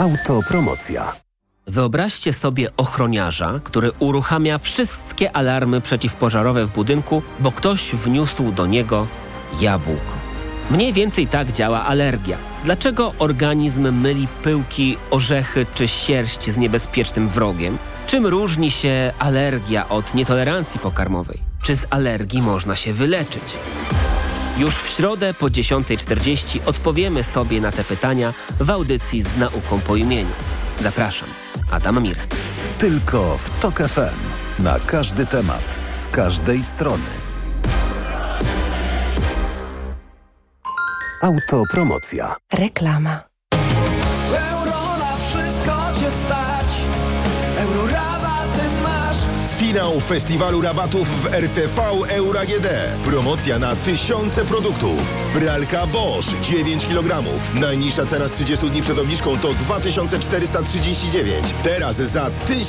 Autopromocja. Wyobraźcie sobie ochroniarza, który uruchamia wszystkie alarmy przeciwpożarowe w budynku, bo ktoś wniósł do niego jabłko. Mniej więcej tak działa alergia. Dlaczego organizm myli pyłki, orzechy czy sierść z niebezpiecznym wrogiem? Czym różni się alergia od nietolerancji pokarmowej? Czy z alergii można się wyleczyć? Już w środę po 10:40 odpowiemy sobie na te pytania w audycji z nauką po imieniu. Zapraszam, Adam Mir. Tylko w TOK FM. Na każdy temat, z każdej strony. Autopromocja. Reklama. Euro na wszystko cię stać. Eurorabaty masz. Finał festiwalu rabatów w RTV Euro AGD. Promocja na tysiące produktów. Pralka Bosch 9 kg. Najniższa cena z 30 dni przed obniżką to 2439. Teraz za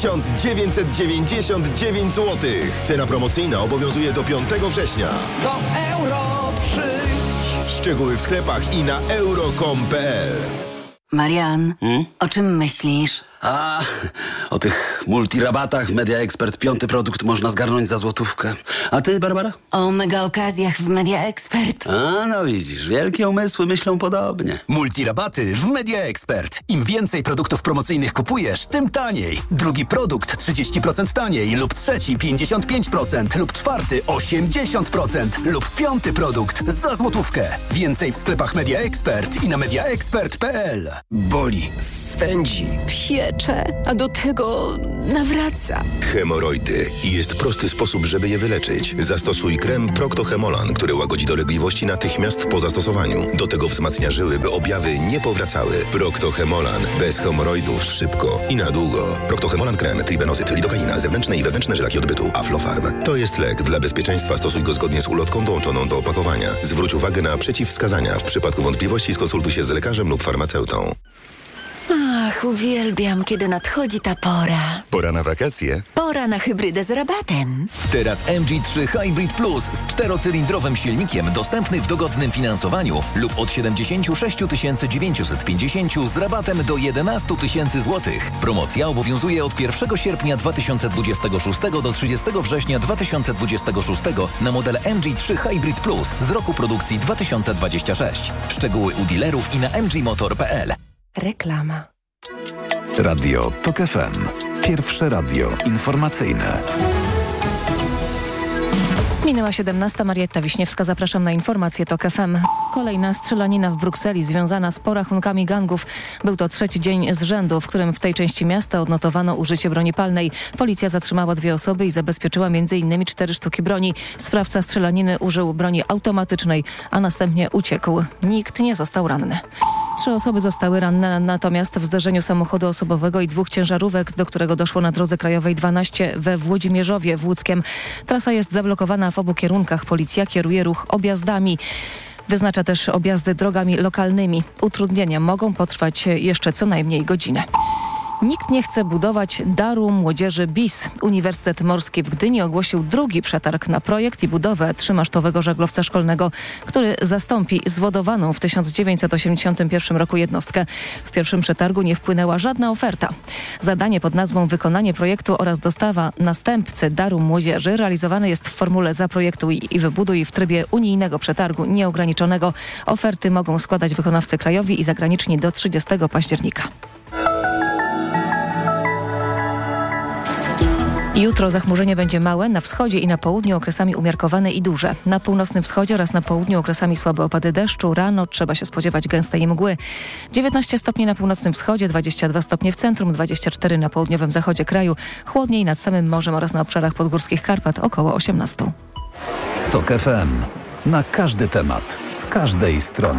1999 zł. Cena promocyjna obowiązuje do 5 września. Do euro przyjdź. Szczegóły w sklepach i na euro.com.pl. Marian, o czym myślisz? O tych multirabatach Media Expert 5. produkt można zgarnąć za złotówkę. A ty, Barbara? O mega okazjach w Media Expert. No widzisz, wielkie umysły myślą podobnie. Multirabaty w Media Expert. Im więcej produktów promocyjnych kupujesz, tym taniej. Drugi produkt 30% taniej lub trzeci 55% lub czwarty 80% lub 5. produkt za złotówkę. Więcej w sklepach Media Expert i na mediaexpert.pl. Boli, swędzi, piecze, a do tego nawraca. Hemoroidy. I jest prosty sposób, żeby je wyleczyć. Zastosuj krem Procto-Hemolan, który łagodzi dolegliwości natychmiast po zastosowaniu. Do tego wzmacnia żyły, by objawy nie powracały. Procto-Hemolan. Bez hemoroidów szybko i na długo. Procto-Hemolan krem, tribenozyt, lidokaina, zewnętrzne i wewnętrzne żelaki odbytu, Aflofarm. To jest lek. Dla bezpieczeństwa stosuj go zgodnie z ulotką dołączoną do opakowania. Zwróć uwagę na przeciwwskazania. W przypadku wątpliwości skonsultuj się z lekarzem lub farmaceutą. Ach, uwielbiam, kiedy nadchodzi ta pora. Pora na wakacje? Pora na hybrydę z rabatem. Teraz MG3 Hybrid Plus z 4-cylindrowym silnikiem dostępny w dogodnym finansowaniu lub od 76 950 z rabatem do 11 000 zł. Promocja obowiązuje od 1 sierpnia 2026 do 30 września 2026 na model MG3 Hybrid Plus z roku produkcji 2026. Szczegóły u dealerów i na mgmotor.pl. Reklama. Radio TOK FM. Pierwsze radio informacyjne. Minęła 17. Marietta Wiśniewska. Zapraszam na informacje TOK FM. Kolejna strzelanina w Brukseli związana z porachunkami gangów. Był to trzeci dzień z rzędu, w którym w tej części miasta odnotowano użycie broni palnej. Policja zatrzymała 2 osoby i zabezpieczyła m.in. 4 sztuki broni. Sprawca strzelaniny użył broni automatycznej, a następnie uciekł. Nikt nie został ranny. 3 osoby zostały ranne, natomiast w zderzeniu samochodu osobowego i 2 ciężarówek, do którego doszło na drodze krajowej 12 we Włodzimierzowie w Łódzkiem. Trasa jest zablokowana w obu kierunkach. Policja kieruje ruch objazdami. Wyznacza też objazdy drogami lokalnymi. Utrudnienia mogą potrwać jeszcze co najmniej godzinę. Nikt nie chce budować Daru Młodzieży BIS. Uniwersytet Morski w Gdyni ogłosił drugi przetarg na projekt i budowę 3-masztowego żaglowca szkolnego, który zastąpi zwodowaną w 1981 roku jednostkę. W pierwszym przetargu nie wpłynęła żadna oferta. Zadanie pod nazwą wykonanie projektu oraz dostawa następcy Daru Młodzieży realizowane jest w formule zaprojektuj i wybuduj w trybie unijnego przetargu nieograniczonego. Oferty mogą składać wykonawcy krajowi i zagraniczni do 30 października. Jutro zachmurzenie będzie małe, na wschodzie i na południu okresami umiarkowane i duże. Na północnym wschodzie oraz na południu okresami słabe opady deszczu. Rano trzeba się spodziewać gęstej mgły. 19 stopni na północnym wschodzie, 22 stopnie w centrum, 24 na południowym zachodzie kraju. Chłodniej nad samym morzem oraz na obszarach podgórskich Karpat około 18. TOK FM. Na każdy temat, z każdej strony.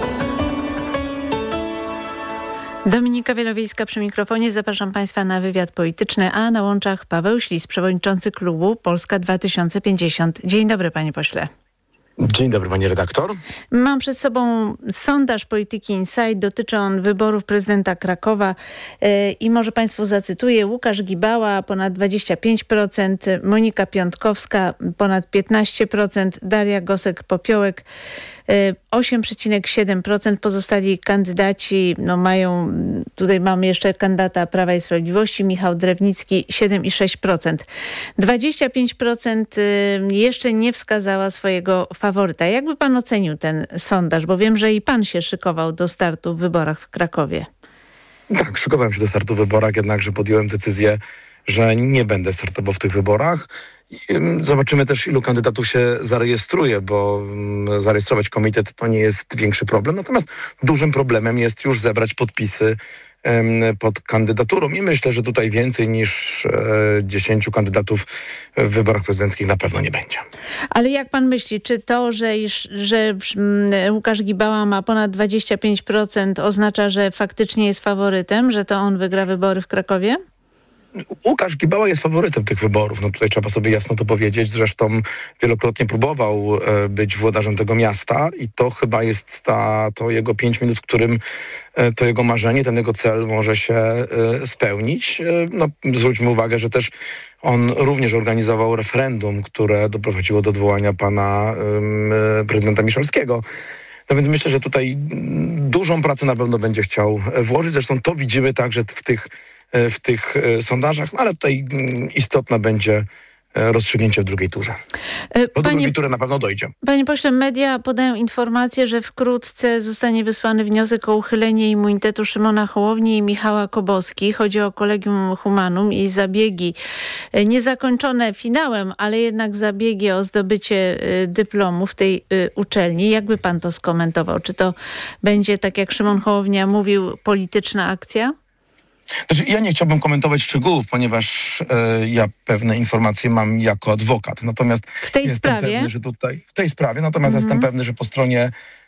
Dominika Wielowiejska przy mikrofonie. Zapraszam Państwa na wywiad polityczny, a na łączach Paweł Ślis, przewodniczący klubu Polska 2050. Dzień dobry, panie pośle. Dzień dobry, pani redaktor. Mam przed sobą sondaż Polityki Insight. Dotyczy on wyborów prezydenta Krakowa i może państwu zacytuję. Łukasz Gibała ponad 25%, Monika Piątkowska ponad 15%, Daria Gosek-Popiołek 8,7%. Pozostali kandydaci mają, tutaj mamy jeszcze kandydata Prawa i Sprawiedliwości, Michał Drewnicki 7,6%. 25% jeszcze nie wskazała swojego faworyta. Jakby pan ocenił ten sondaż? Bo wiem, że i pan się szykował do startu w wyborach w Krakowie. Tak, szykowałem się do startu w wyborach, jednakże podjąłem decyzję, że nie będę startował w tych wyborach. Zobaczymy też, ilu kandydatów się zarejestruje, bo zarejestrować komitet to nie jest większy problem. Natomiast dużym problemem jest już zebrać podpisy pod kandydaturą i myślę, że tutaj więcej niż 10 kandydatów w wyborach prezydenckich na pewno nie będzie. Ale jak pan myśli, czy to, że Łukasz Gibała ma ponad 25% oznacza, że faktycznie jest faworytem, że to on wygra wybory w Krakowie? Łukasz Gibała jest faworytem tych wyborów. No tutaj trzeba sobie jasno to powiedzieć. Zresztą wielokrotnie próbował być włodarzem tego miasta i to chyba jest to jego 5 minut, w którym to jego marzenie, ten jego cel może się spełnić. No, zwróćmy uwagę, że też on również organizował referendum, które doprowadziło do odwołania pana prezydenta Miszalskiego. No więc myślę, że tutaj dużą pracę na pewno będzie chciał włożyć. Zresztą to widzimy także w tych sondażach, no ale tutaj istotne będzie rozstrzygnięcie w drugiej turze. Do drugiej tury na pewno dojdzie. Panie pośle, media podają informację, że wkrótce zostanie wysłany wniosek o uchylenie immunitetu Szymona Hołowni i Michała Koboski. Chodzi o Collegium Humanum i zabiegi niezakończone finałem, ale jednak zabiegi o zdobycie dyplomu w tej uczelni. Jakby pan to skomentował? Czy to będzie, tak jak Szymon Hołownia mówił, polityczna akcja? Znaczy, ja nie chciałbym komentować szczegółów, ponieważ ja pewne informacje mam jako adwokat. Natomiast w tej sprawie? Pewny, że tutaj, w tej sprawie, natomiast jestem pewny, że po stronie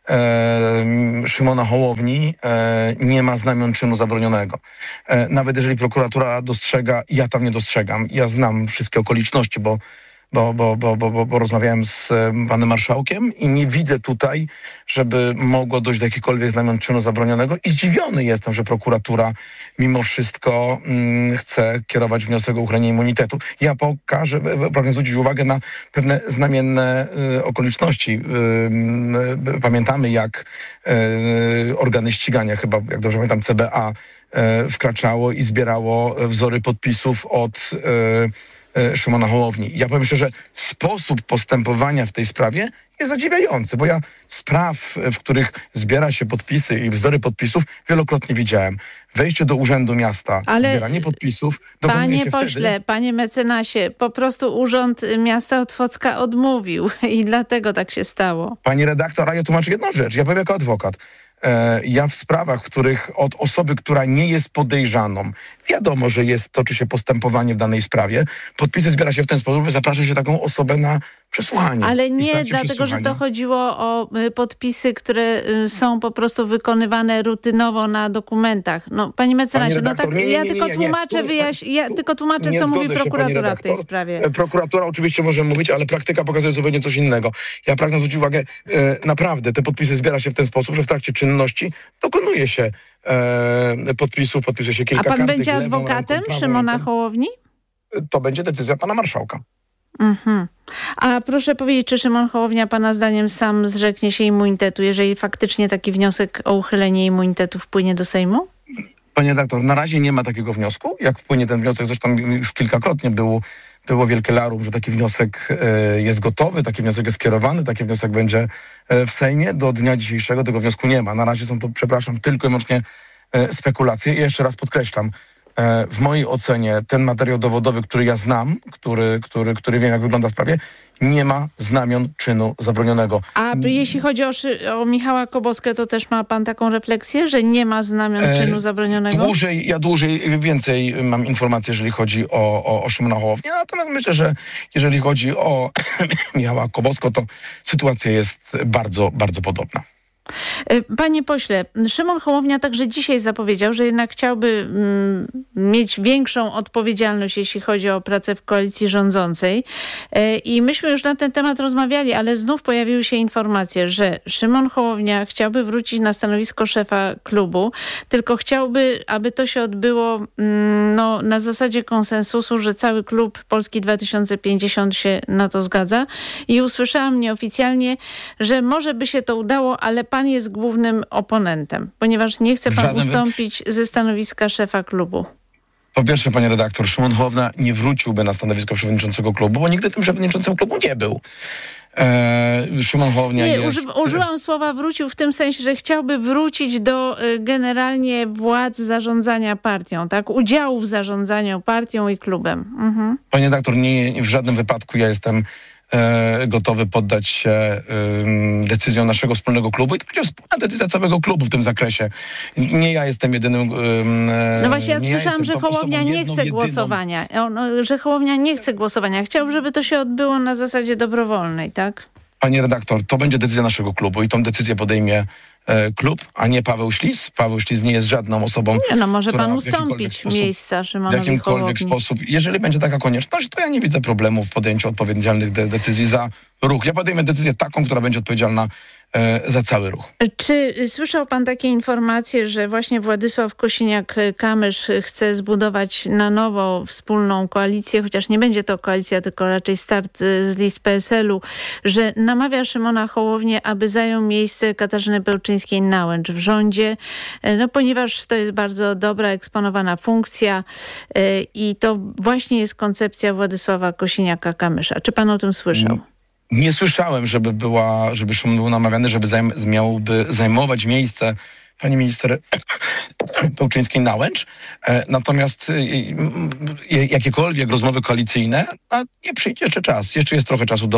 Szymona Hołowni nie ma znamion czynu zabronionego. Nawet jeżeli prokuratura dostrzega, ja tam nie dostrzegam. Ja znam wszystkie okoliczności, bo rozmawiałem z panem marszałkiem i nie widzę tutaj, żeby mogło dojść do jakiegokolwiek znamion czynu zabronionego i zdziwiony jestem, że prokuratura mimo wszystko chce kierować wniosek o uchylenie immunitetu. Ja pragnę zwrócić uwagę na pewne znamienne okoliczności. Pamiętamy, jak organy ścigania, chyba jak dobrze pamiętam, CBA wkraczało i zbierało wzory podpisów od Szymona Hołowni. Ja powiem szczerze, sposób postępowania w tej sprawie jest zadziwiający, bo ja spraw, w których zbiera się podpisy i wzory podpisów, wielokrotnie widziałem. Wejście do Urzędu Miasta, zbieranie podpisów. Panie pośle, panie mecenasie, po prostu Urząd Miasta Otwocka odmówił i dlatego tak się stało. Pani redaktor, a ja tłumaczę jedną rzecz. Ja powiem jako adwokat. Ja w sprawach, w których od osoby, która nie jest podejrzaną, wiadomo, że toczy się postępowanie w danej sprawie, podpisy zbiera się w ten sposób, zaprasza się taką osobę na przesłuchanie. Ale nie dlatego, że to chodziło o podpisy, które są po prostu wykonywane rutynowo na dokumentach. No, panie mecenasie, redaktor, ja tylko tłumaczę, co mówi prokuratura w tej sprawie. Prokuratura oczywiście może mówić, ale praktyka pokazuje zupełnie coś innego. Ja pragnę zwrócić uwagę, naprawdę te podpisy zbiera się w ten sposób, że w trakcie czynności dokonuje się podpisuje się kilka kartek. A pan będzie adwokatem Szymona Hołowni? To będzie decyzja pana marszałka. A proszę powiedzieć, czy Szymon Hołownia pana zdaniem sam zrzeknie się immunitetu, jeżeli faktycznie taki wniosek o uchylenie immunitetu wpłynie do Sejmu? Panie redaktor, na razie nie ma takiego wniosku. Jak wpłynie ten wniosek, zresztą już kilkakrotnie było wielkie larum, że taki wniosek jest gotowy, taki wniosek jest skierowany, taki wniosek będzie w Sejmie. Do dnia dzisiejszego tego wniosku nie ma. Na razie są to, przepraszam, tylko i wyłącznie spekulacje. I jeszcze raz podkreślam, w mojej ocenie ten materiał dowodowy, który ja znam, który wiem, jak wygląda w sprawie, nie ma znamion czynu zabronionego. A jeśli chodzi o Michała Koboskę, to też ma pan taką refleksję, że nie ma znamion czynu zabronionego? Więcej mam informacji, jeżeli chodzi o Szymona Hołownię, natomiast myślę, że jeżeli chodzi o Michała Kobosko, to sytuacja jest bardzo, bardzo podobna. Panie pośle, Szymon Hołownia także dzisiaj zapowiedział, że jednak chciałby mieć większą odpowiedzialność, jeśli chodzi o pracę w koalicji rządzącej. I myśmy już na ten temat rozmawiali, ale znów pojawiły się informacje, że Szymon Hołownia chciałby wrócić na stanowisko szefa klubu, tylko chciałby, aby to się odbyło na zasadzie konsensusu, że cały klub Polski 2050 się na to zgadza. I usłyszałam nieoficjalnie, że może by się to udało, ale pan jest głównym oponentem, ponieważ nie chce pan ustąpić ze stanowiska szefa klubu. Po pierwsze, panie redaktor, Szymon Hołownia nie wróciłby na stanowisko przewodniczącego klubu, bo nigdy tym przewodniczącym klubu nie był. Szymon Hołownia użyłam słowa wrócił w tym sensie, że chciałby wrócić do generalnie władz zarządzania partią, tak? Udziału w zarządzaniu partią i klubem. Panie redaktor, nie w żadnym wypadku ja jestem gotowy poddać się decyzjom naszego wspólnego klubu i to będzie wspólna decyzja całego klubu w tym zakresie. Nie ja jestem jedynym... No właśnie, ja słyszałam, że Hołownia nie chce głosowania. Że Hołownia nie chce głosowania. Chciałby, żeby to się odbyło na zasadzie dobrowolnej, tak? Panie redaktor, to będzie decyzja naszego klubu i tą decyzję podejmie klub, a nie Paweł Ślis. Paweł Ślis nie jest żadną osobą, może pan ustąpić miejsca Szymonowi Hołowni. W jakimkolwiek sposób. Jeżeli będzie taka konieczność, to ja nie widzę problemu w podjęciu odpowiedzialnych decyzji za ruch. Ja podejmę decyzję taką, która będzie odpowiedzialna za cały ruch. Czy słyszał pan takie informacje, że właśnie Władysław Kosiniak-Kamysz chce zbudować na nowo wspólną koalicję, chociaż nie będzie to koalicja, tylko raczej start z list PSL-u, że namawia Szymona Hołownię, aby zajął miejsce Katarzyny Pełczyńskiej-Nałęcz w rządzie, ponieważ to jest bardzo dobra, eksponowana funkcja i to właśnie jest koncepcja Władysława Kosiniaka-Kamysza. Czy pan o tym słyszał? Nie słyszałem, żeby Szymon był namawiany, żeby miałby zajmować miejsce pani minister Pełczyńskiej-Nałęcz. Natomiast jakiekolwiek rozmowy koalicyjne, nie przyjdzie jeszcze czas. Jeszcze jest trochę czasu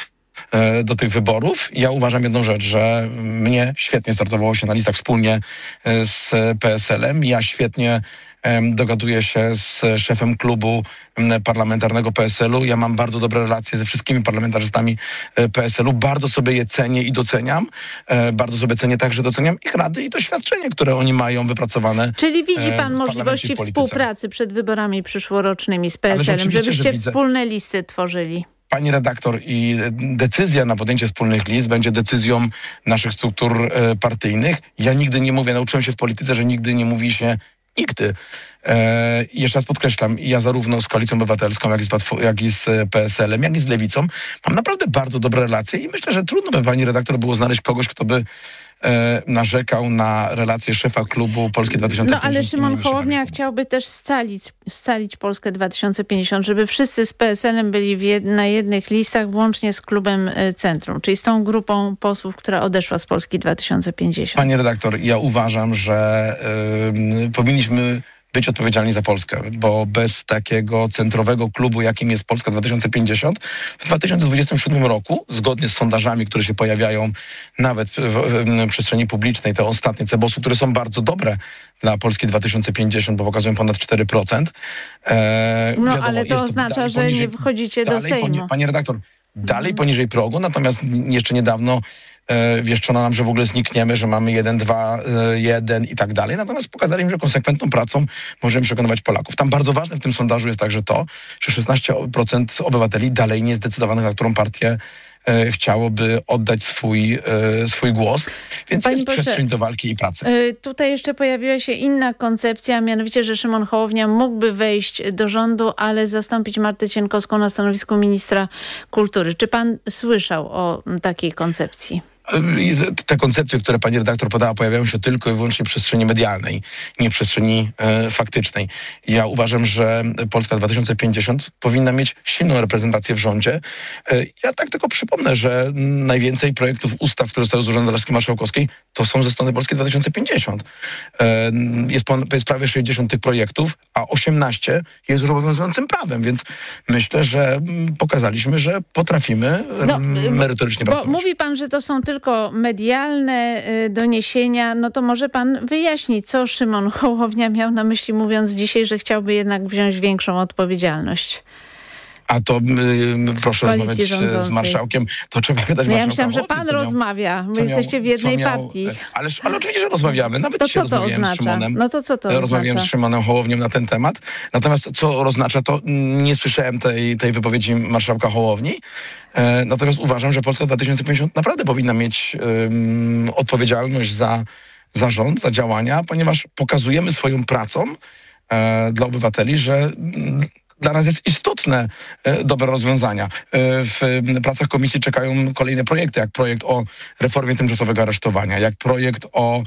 do tych wyborów. Ja uważam jedną rzecz, że mnie świetnie startowało się na listach wspólnie z PSL-em. Ja świetnie dogaduję się z szefem klubu parlamentarnego PSL-u. Ja mam bardzo dobre relacje ze wszystkimi parlamentarzystami PSL-u. Bardzo sobie je cenię i doceniam. Bardzo sobie cenię także doceniam ich rady i doświadczenie, które oni mają wypracowane. Czyli widzi pan możliwości współpracy przed wyborami przyszłorocznymi z PSL-em, żebyście wspólne listy tworzyli? Pani redaktor, i decyzja na podjęcie wspólnych list będzie decyzją naszych struktur partyjnych. Ja nigdy nie mówię, nauczyłem się w polityce, że nigdy nie mówi się nigdy. Jeszcze raz podkreślam, ja zarówno z Koalicją Obywatelską, jak i z PSL-em, jak i z Lewicą mam naprawdę bardzo dobre relacje i myślę, że trudno by pani redaktor było znaleźć kogoś, kto by narzekał na relację szefa klubu Polskie 2050. Ale Szymon Hołownia chciałby też scalić Polskę 2050, żeby wszyscy z PSL-em byli na jednych listach, włącznie z klubem Centrum, czyli z tą grupą posłów, która odeszła z Polski 2050. Pani redaktor, ja uważam, że powinniśmy być odpowiedzialni za Polskę, bo bez takiego centrowego klubu, jakim jest Polska 2050, w 2027 roku, zgodnie z sondażami, które się pojawiają nawet w przestrzeni publicznej, te ostatnie CBOS-u, które są bardzo dobre dla Polski 2050, bo pokazują ponad 4%. Ale to oznacza, że nie wchodzicie do Sejmu. Pani redaktor, dalej poniżej progu, natomiast jeszcze niedawno wieszczono nam, że w ogóle znikniemy, że mamy 1, 2, 1 i tak dalej. Natomiast pokazali im, że konsekwentną pracą możemy przekonywać Polaków. Tam bardzo ważne w tym sondażu jest także to, że 16% obywateli dalej nie jest zdecydowanych, na którą partię chciałoby oddać swój głos, więc jest przestrzeń do walki i pracy. Tutaj jeszcze pojawiła się inna koncepcja, mianowicie, że Szymon Hołownia mógłby wejść do rządu, ale zastąpić Martę Cienkowską na stanowisku ministra kultury. Czy pan słyszał o takiej koncepcji? Te koncepcje, które pani redaktor podała, pojawiają się tylko i wyłącznie w przestrzeni medialnej, nie w przestrzeni faktycznej. Ja uważam, że Polska 2050 powinna mieć silną reprezentację w rządzie. Ja tak tylko przypomnę, że najwięcej projektów ustaw, które zostały złożone do Laski Marszałkowskiej, to są ze strony Polski 2050. Jest prawie 60 tych projektów, a 18 jest już obowiązującym prawem, więc myślę, że pokazaliśmy, że potrafimy merytorycznie pracować. Mówi pan, że to są tylko medialne doniesienia, no to może pan wyjaśni, co Szymon Hołownia miał na myśli, mówiąc dzisiaj, że chciałby jednak wziąć większą odpowiedzialność. A to proszę rozmawiać z marszałkiem, to trzeba pytać marszałka. Ja myślałam, że pan rozmawia. Wy jesteście w jednej partii. Ale oczywiście, że rozmawiamy. Nawet to co to oznacza? Co to rozmawiałem z Szymonem Hołownią na ten temat. Natomiast co oznacza, to nie słyszałem tej wypowiedzi marszałka Hołowni. Natomiast uważam, że Polska 2050 naprawdę powinna mieć odpowiedzialność za rząd, za działania, ponieważ pokazujemy swoją pracą dla obywateli, że dla nas jest istotne dobre rozwiązania. W pracach komisji czekają kolejne projekty, jak projekt o reformie tymczasowego aresztowania, jak projekt o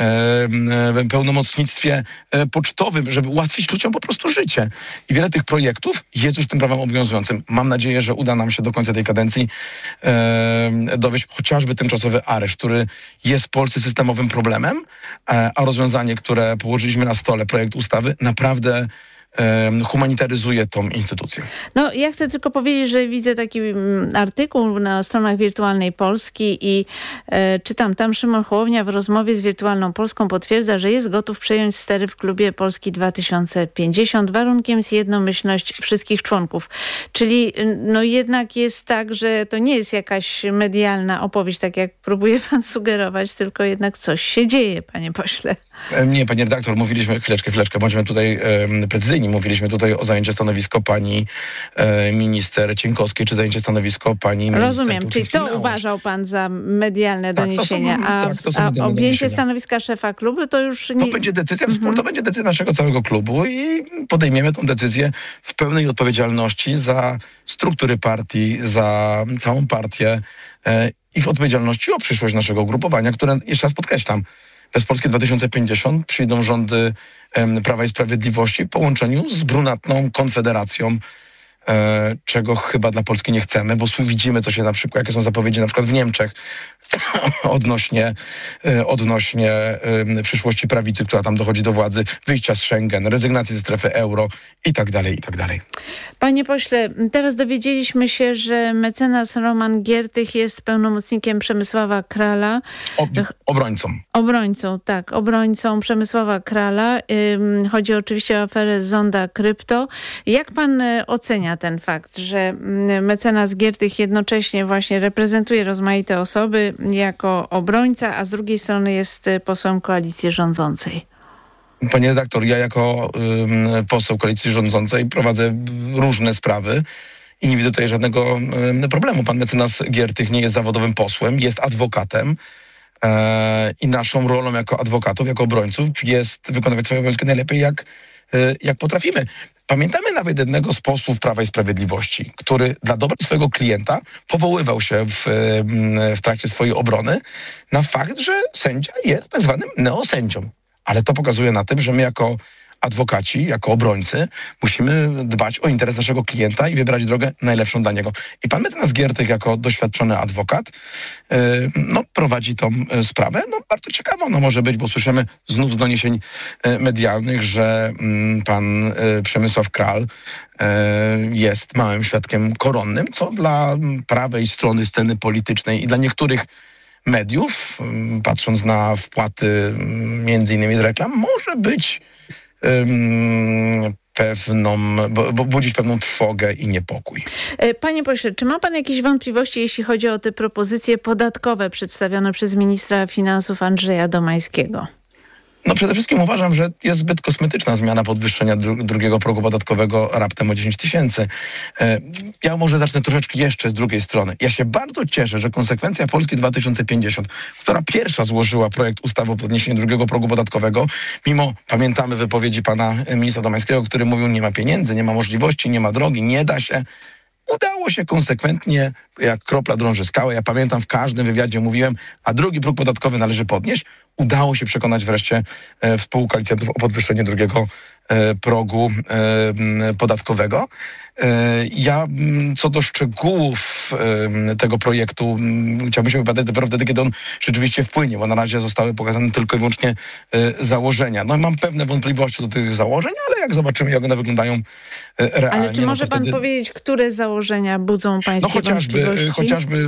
pełnomocnictwie pocztowym, żeby ułatwić ludziom po prostu życie. I wiele tych projektów jest już tym prawem obowiązującym. Mam nadzieję, że uda nam się do końca tej kadencji dowieść chociażby tymczasowy areszt, który jest w Polsce systemowym problemem, a rozwiązanie, które położyliśmy na stole, projekt ustawy, naprawdę humanitaryzuje tą instytucję. No, ja chcę tylko powiedzieć, że widzę taki artykuł na stronach Wirtualnej Polski i czytam tam: Szymon Hołownia w rozmowie z Wirtualną Polską potwierdza, że jest gotów przejąć stery w klubie Polski 2050. Warunkiem jest jednomyślność wszystkich członków. Czyli no jednak jest tak, że to nie jest jakaś medialna opowieść, tak jak próbuje pan sugerować, tylko jednak coś się dzieje, panie pośle. Nie, panie redaktor, mówiliśmy, chwileczkę, bądźmy tutaj precyzyjni. Mówiliśmy tutaj o zajęcie stanowisko pani minister Cienkowskiej, czy zajęcie stanowisko pani minister Rozumiem, czyli to uważał pan za medialne doniesienia, a objęcie stanowiska szefa klubu to już nie... To będzie decyzja, to będzie decyzja naszego całego klubu i podejmiemy tą decyzję w pełnej odpowiedzialności za struktury partii, za całą partię i w odpowiedzialności o przyszłość naszego ugrupowania, które, jeszcze raz podkreślam, bez Polski 2050 przyjdą rządy Prawa i Sprawiedliwości w połączeniu z brunatną Konfederacją, czego chyba dla Polski nie chcemy, bo widzimy, co się na przykład, jakie są zapowiedzi na przykład w Niemczech odnośnie przyszłości prawicy, która tam dochodzi do władzy, wyjścia z Schengen, rezygnacji ze strefy euro i tak dalej, i tak dalej. Panie pośle, teraz dowiedzieliśmy się, że mecenas Roman Giertych jest pełnomocnikiem Przemysława Krala. Obrońcą Przemysława Krala. Chodzi oczywiście o aferę Zonda Krypto. Jak pan ocenia ten fakt, że mecenas Giertych jednocześnie właśnie reprezentuje rozmaite osoby jako obrońca, a z drugiej strony jest posłem koalicji rządzącej? Panie redaktor, ja jako poseł koalicji rządzącej prowadzę różne sprawy i nie widzę tutaj żadnego problemu. Pan mecenas Giertych nie jest zawodowym posłem, jest adwokatem i naszą rolą jako adwokatów, jako obrońców jest wykonywać swoje obowiązki najlepiej jak potrafimy. Pamiętamy nawet jednego z posłów Prawa i Sprawiedliwości, który dla dobra swojego klienta powoływał się w trakcie swojej obrony na fakt, że sędzia jest tak zwanym neosędzią. Ale to pokazuje na tym, że my jako adwokaci, jako obrońcy musimy dbać o interes naszego klienta i wybrać drogę najlepszą dla niego. I pan mecenas Giertych jako doświadczony adwokat prowadzi tą sprawę. Bardzo ciekawą może być, bo słyszymy znów z doniesień medialnych, że pan Przemysław Kral jest małym świadkiem koronnym, co dla prawej strony sceny politycznej i dla niektórych mediów, patrząc na wpłaty między innymi z reklam, może być budzić pewną trwogę i niepokój. Panie pośle, czy ma pan jakieś wątpliwości, jeśli chodzi o te propozycje podatkowe przedstawione przez ministra finansów Andrzeja Domańskiego? Przede wszystkim uważam, że jest zbyt kosmetyczna zmiana podwyższenia drugiego progu podatkowego raptem o 10 tysięcy. Ja może zacznę troszeczkę jeszcze z drugiej strony. Ja się bardzo cieszę, że konsekwencja Polski 2050, która pierwsza złożyła projekt ustawy o podniesieniu drugiego progu podatkowego, mimo, pamiętamy wypowiedzi pana ministra Domańskiego, który mówił, nie ma pieniędzy, nie ma możliwości, nie ma drogi, nie da się. Udało się konsekwentnie, jak kropla drąży skałę. Ja pamiętam, w każdym wywiadzie mówiłem, a drugi próg podatkowy należy podnieść. Udało się przekonać wreszcie współkoalicjantów o podwyższeniu drugiego progu podatkowego. Ja co do szczegółów tego projektu chciałbym się wypowiadać dopiero wtedy, kiedy on rzeczywiście wpłynie, bo na razie zostały pokazane tylko i wyłącznie założenia. Mam pewne wątpliwości do tych założeń, ale jak zobaczymy, jak one wyglądają realnie... Ale czy może pan powiedzieć, które założenia budzą pańskie wątpliwości? Chociażby,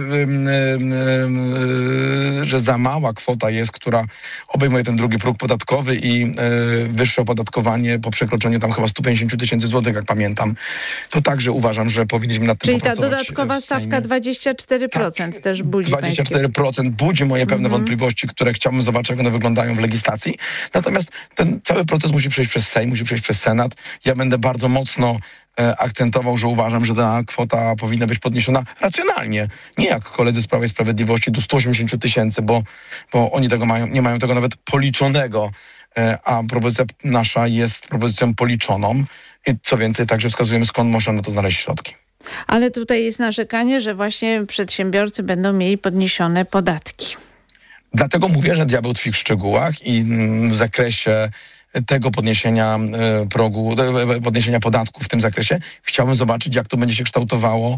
że za mała kwota jest, która obejmuje ten drugi próg podatkowy i wyższe opodatkowanie po przekroczeniu tam chyba 150 tysięcy złotych, jak pamiętam. to także uważam, że powinniśmy nad tym Czyli ta popracować. dodatkowa stawka 24% też budzi 24% budzi moje pewne wątpliwości, które chciałbym zobaczyć, jak one wyglądają w legislacji. Natomiast ten cały proces musi przejść przez Sejm, musi przejść przez Senat. Ja będę bardzo mocno akcentował, że uważam, że ta kwota powinna być podniesiona racjonalnie. Nie jak koledzy z Prawa i Sprawiedliwości do 180 tysięcy, bo oni nie mają tego nawet policzonego, a propozycja nasza jest propozycją policzoną. I co więcej, także wskazujemy, skąd można na to znaleźć środki. Ale tutaj jest narzekanie, że właśnie przedsiębiorcy będą mieli podniesione podatki. Dlatego mówię, że diabeł tkwi w szczegółach i w zakresie tego podniesienia progu, podniesienia podatku w tym zakresie chciałbym zobaczyć, jak to będzie się kształtowało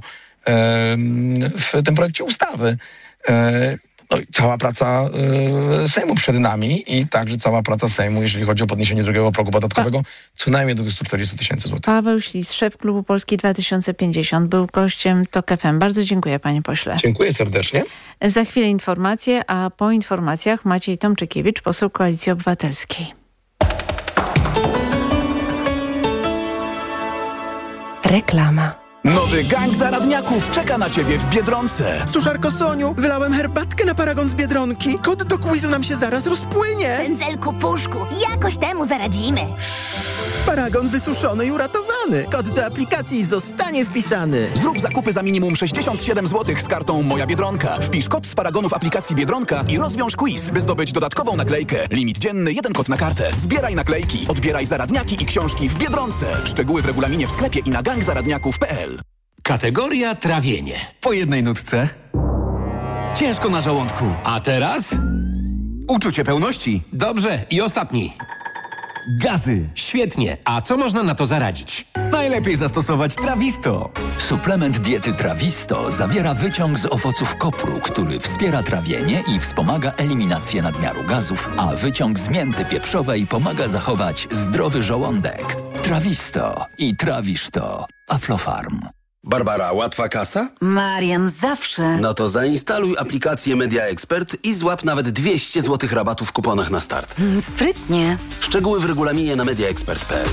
w tym projekcie ustawy. No i cała praca Sejmu przed nami i także cała praca Sejmu, jeżeli chodzi o podniesienie drugiego progu podatkowego, co najmniej do 240 tysięcy złotych. Paweł Ślis, szef Klubu Polski 2050, był gościem TOK FM. Bardzo dziękuję, panie pośle. Dziękuję serdecznie. Za chwilę informacje, a po informacjach Maciej Tomczykiewicz, poseł Koalicji Obywatelskiej. Reklama. Nowy gang zaradniaków czeka na ciebie w Biedronce. Suszarko Soniu, wylałem herbatkę na paragon z Biedronki. Kod do quizu nam się zaraz rozpłynie. Pędzelku puszku, jakoś temu zaradzimy. Paragon wysuszony i uratowany. Kod do aplikacji zostanie wpisany. Zrób zakupy za minimum 67 zł z kartą Moja Biedronka. Wpisz kod z paragonu w aplikacji Biedronka i rozwiąż quiz, by zdobyć dodatkową naklejkę. Limit dzienny, 1 kod na kartę. Zbieraj naklejki, odbieraj zaradniaki i książki w Biedronce. Szczegóły w regulaminie w sklepie i na gangzaradniaków.pl. Kategoria trawienie. Po jednej nutce. Ciężko na żołądku. A teraz? Uczucie pełności. Dobrze. I ostatni. Gazy. Świetnie. A co można na to zaradzić? Najlepiej zastosować Trawisto. Suplement diety Trawisto zawiera wyciąg z owoców kopru, który wspiera trawienie i wspomaga eliminację nadmiaru gazów, a wyciąg z mięty pieprzowej pomaga zachować zdrowy żołądek. Trawisto i trawisz to. Aflofarm. Barbara, łatwa kasa? Marian, zawsze. No to zainstaluj aplikację Media Expert i złap nawet 200 zł rabatu w kuponach na start. Sprytnie. Szczegóły w regulaminie na mediaexpert.pl.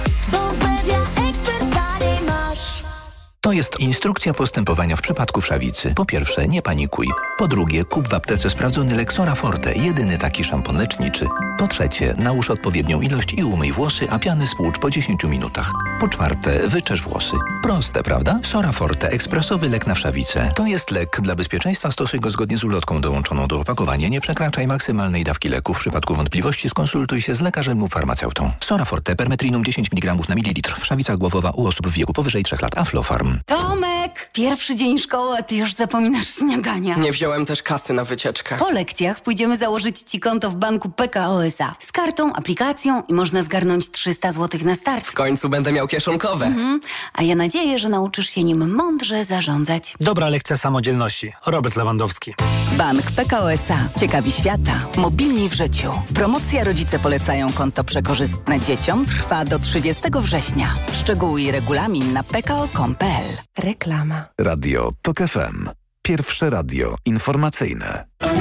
To jest instrukcja postępowania w przypadku wszawicy. Po pierwsze, nie panikuj. Po drugie, kup w aptece sprawdzony Lexora Forte, jedyny taki szampon leczniczy. Po trzecie, nałóż odpowiednią ilość i umyj włosy, a piany spłucz po 10 minutach. Po czwarte, wyczesz włosy. Proste, prawda? Sora Forte, ekspresowy lek na wszawicę. To jest lek. Dla bezpieczeństwa stosuj go zgodnie z ulotką dołączoną do opakowania. Nie przekraczaj maksymalnej dawki leku. W przypadku wątpliwości skonsultuj się z lekarzem lub farmaceutą. Sora Forte, permetrinum 10 mg na mililitr. Wszawica głowowa u osób w wieku powyżej 3 lat. Aflofarm. Tomek, pierwszy dzień szkoły, a ty już zapominasz śniadania. Nie wziąłem też kasy na wycieczkę. Po lekcjach pójdziemy założyć ci konto w banku PKO SA. Z kartą, aplikacją i można zgarnąć 300 zł na start. W końcu będę miał kieszonkowe. A ja nadzieję, że nauczysz się nim mądrze zarządzać. Dobra lekcja samodzielności. Robert Lewandowski. Bank PKO SA. Ciekawi świata. Mobilni w życiu. Promocja Rodzice polecają konto przekorzystne dzieciom trwa do 30 września. Szczegóły i regulamin na pko.com.pl. Reklama. Radio TOK FM. Pierwsze radio informacyjne.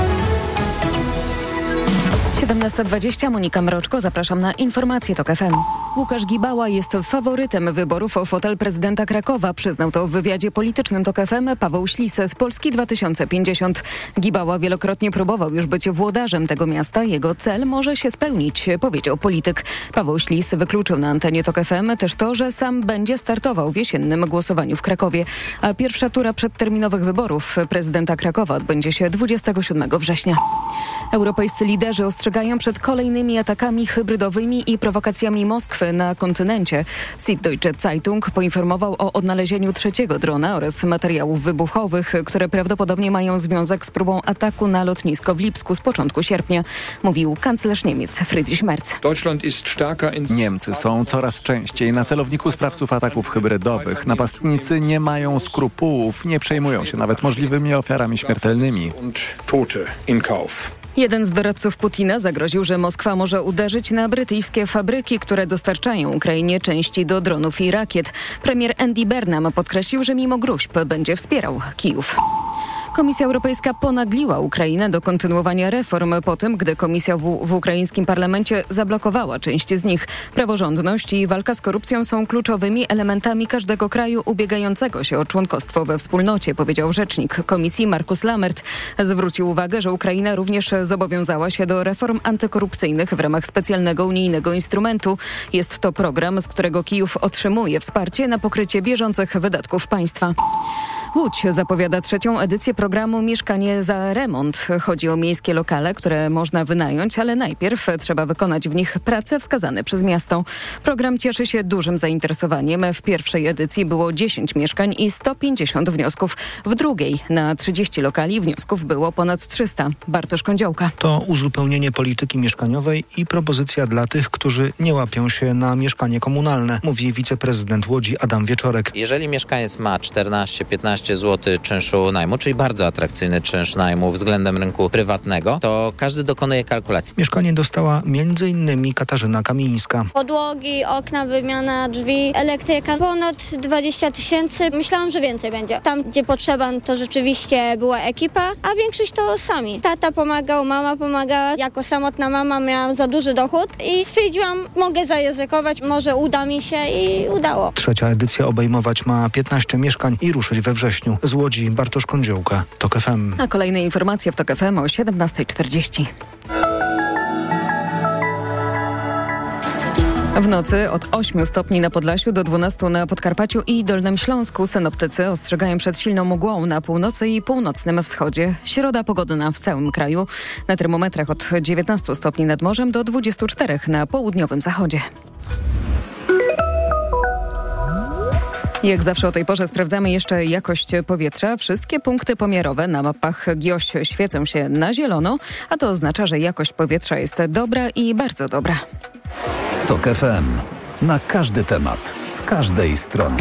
17:20, Monika Mroczko, zapraszam na informacje TOK FM. Łukasz Gibała jest faworytem wyborów o fotel prezydenta Krakowa. Przyznał to w wywiadzie politycznym TOK FM Paweł Ślis z Polski 2050. Gibała wielokrotnie próbował już być włodarzem tego miasta. Jego cel może się spełnić, powiedział polityk. Paweł Ślis wykluczył na antenie TOK FM też to, że sam będzie startował w jesiennym głosowaniu w Krakowie. A pierwsza tura przedterminowych wyborów prezydenta Krakowa odbędzie się 27 września. Europejscy liderzy ostrzegają przed kolejnymi atakami hybrydowymi i prowokacjami Moskwy na kontynencie. Süddeutsche Zeitung poinformował o odnalezieniu trzeciego drona oraz materiałów wybuchowych, które prawdopodobnie mają związek z próbą ataku na lotnisko w Lipsku z początku sierpnia, mówił kanclerz Niemiec Friedrich Merz. Niemcy są coraz częściej na celowniku sprawców ataków hybrydowych. Napastnicy nie mają skrupułów, nie przejmują się nawet możliwymi ofiarami śmiertelnymi. Jeden z doradców Putina zagroził, że Moskwa może uderzyć na brytyjskie fabryki, które dostarczają Ukrainie części do dronów i rakiet. Premier Andy Burnham podkreślił, że mimo gróźb będzie wspierał Kijów. Komisja Europejska ponagliła Ukrainę do kontynuowania reform po tym, gdy komisja w ukraińskim parlamencie zablokowała część z nich. Praworządność i walka z korupcją są kluczowymi elementami każdego kraju ubiegającego się o członkostwo we wspólnocie, powiedział rzecznik komisji Markus Lammert. Zwrócił uwagę, że Ukraina również zobowiązała się do reform antykorupcyjnych w ramach specjalnego unijnego instrumentu. Jest to program, z którego Kijów otrzymuje wsparcie na pokrycie bieżących wydatków państwa. Łódź zapowiada 3. edycję programu Mieszkanie za remont. Chodzi o miejskie lokale, które można wynająć, ale najpierw trzeba wykonać w nich prace wskazane przez miasto. Program cieszy się dużym zainteresowaniem. W pierwszej edycji było 10 mieszkań i 150 wniosków. W drugiej na 30 lokali wniosków było ponad 300. Bartosz Kądziołka. To uzupełnienie polityki mieszkaniowej i propozycja dla tych, którzy nie łapią się na mieszkanie komunalne, mówi wiceprezydent Łodzi Adam Wieczorek. Jeżeli mieszkaniec ma 14-15 zł czynszu najmu, czyli bardzo atrakcyjny czynsz najmu względem rynku prywatnego, to każdy dokonuje kalkulacji. Mieszkanie dostała m.in. Katarzyna Kamińska. Podłogi, okna, wymiana drzwi, elektryka, ponad 20 000. Myślałam, że więcej będzie. Tam, gdzie potrzeba, to rzeczywiście była ekipa, a większość to sami. Tata pomagał, mama pomagała. Jako samotna mama miałam za duży dochód i stwierdziłam, mogę zaryzykować, może uda mi się i udało. 3. edycja obejmować ma 15 mieszkań i ruszyć we wrześniu. Z Łodzi Bartosz Kądziołka, TOK FM. A kolejne informacje w TOK FM o 17:40. W nocy od 8 stopni na Podlasiu do 12 na Podkarpaciu i Dolnym Śląsku. Synoptycy ostrzegają przed silną mgłą na północy i północnym wschodzie. Środa pogodna w całym kraju. Na termometrach od 19 stopni nad morzem do 24 na południowym zachodzie. Jak zawsze o tej porze sprawdzamy jeszcze jakość powietrza. Wszystkie punkty pomiarowe na mapach GIOŚ świecą się na zielono, a to oznacza, że jakość powietrza jest dobra i bardzo dobra. TOK FM. Na każdy temat, z każdej strony.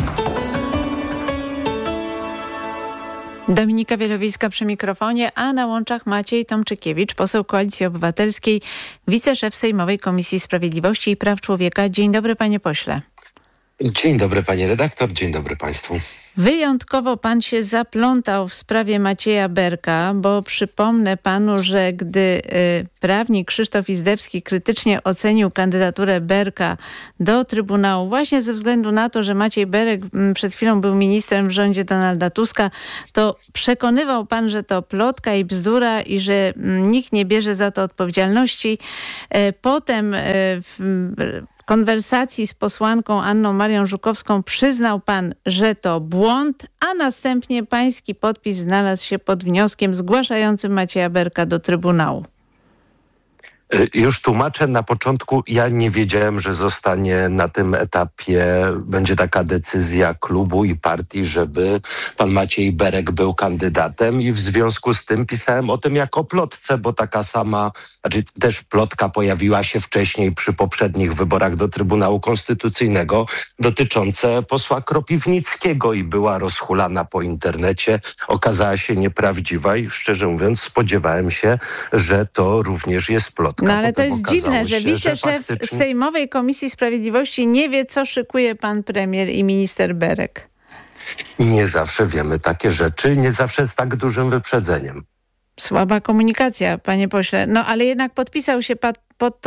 Dominika Wielowiejska przy mikrofonie, a na łączach Maciej Tomczykiewicz, poseł Koalicji Obywatelskiej, wiceszef Sejmowej Komisji Sprawiedliwości i Praw Człowieka. Dzień dobry, panie pośle. Dzień dobry, pani redaktor, dzień dobry państwu. Wyjątkowo pan się zaplątał w sprawie Macieja Berka, bo przypomnę panu, że gdy prawnik Krzysztof Izdebski krytycznie ocenił kandydaturę Berka do Trybunału właśnie ze względu na to, że Maciej Berek przed chwilą był ministrem w rządzie Donalda Tuska, to przekonywał pan, że to plotka i bzdura i że nikt nie bierze za to odpowiedzialności. Potem w konwersacji z posłanką Anną Marią Żukowską przyznał pan, że to błąd, a następnie pański podpis znalazł się pod wnioskiem zgłaszającym Macieja Berka do Trybunału. Już tłumaczę, na początku ja nie wiedziałem, że zostanie na tym etapie, będzie taka decyzja klubu i partii, żeby pan Maciej Berek był kandydatem i w związku z tym pisałem o tym jako plotce, bo taka sama, też plotka pojawiła się wcześniej przy poprzednich wyborach do Trybunału Konstytucyjnego dotyczące posła Kropiwnickiego i była rozhulana po internecie, okazała się nieprawdziwa i szczerze mówiąc spodziewałem się, że to również jest plotka. No ale to jest dziwne, że wiceszef Sejmowej Komisji Sprawiedliwości nie wie, co szykuje pan premier i minister Berek. Nie zawsze wiemy takie rzeczy, nie zawsze z tak dużym wyprzedzeniem. Słaba komunikacja, panie pośle. No ale jednak podpisał się pan